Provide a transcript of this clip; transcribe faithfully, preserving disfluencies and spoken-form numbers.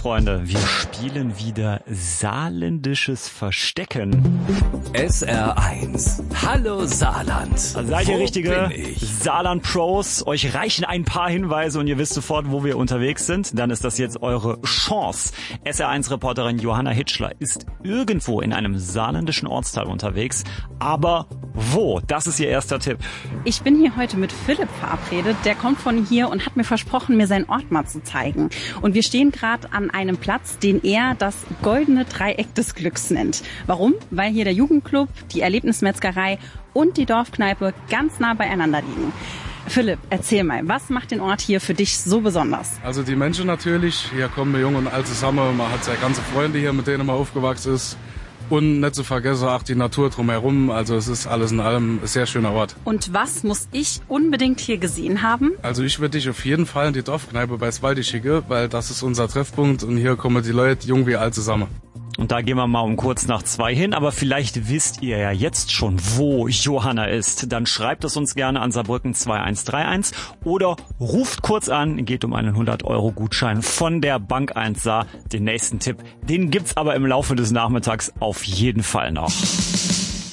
Freunde, wir spielen wieder saarländisches Verstecken. S R eins. Hallo Saarland. Also seid ihr Wo richtige bin ich? Saarland-Pros? Euch reichen ein paar Hinweise und ihr wisst sofort, wo wir unterwegs sind. Dann ist das jetzt eure Chance. S R eins-Reporterin Johanna Hitschler ist irgendwo in einem saarländischen Ortsteil unterwegs. Aber wo? Das ist ihr erster Tipp. Ich bin hier heute mit Philipp verabredet. Der kommt von hier und hat mir versprochen, mir seinen Ort mal zu zeigen. Und wir stehen gerade an einem Platz, den er das goldene Dreieck des Glücks nennt. Warum? Weil hier der Jugendclub, die Erlebnismetzgerei und die Dorfkneipe ganz nah beieinander liegen. Philipp, erzähl mal, was macht den Ort hier für dich so besonders? Also die Menschen natürlich, hier kommen wir jung und alt zusammen, man hat seine ganze Freunde hier, mit denen man aufgewachsen ist. Und nicht zu vergessen, auch die Natur drumherum, also es ist alles in allem ein sehr schöner Ort. Und was muss ich unbedingt hier gesehen haben? Also ich würde dich auf jeden Fall in die Dorfkneipe bei Swaldi schicken, weil das ist unser Treffpunkt und hier kommen die Leute, jung wie alt, zusammen. Und da gehen wir mal um kurz nach zwei hin, aber vielleicht wisst ihr ja jetzt schon, wo Johanna ist. Dann schreibt es uns gerne an Saarbrücken zwei eins drei eins oder ruft kurz an, geht um einen hundert Euro Gutschein von der Bank eins Saar. Den nächsten Tipp, den gibt's aber im Laufe des Nachmittags auf jeden Fall noch.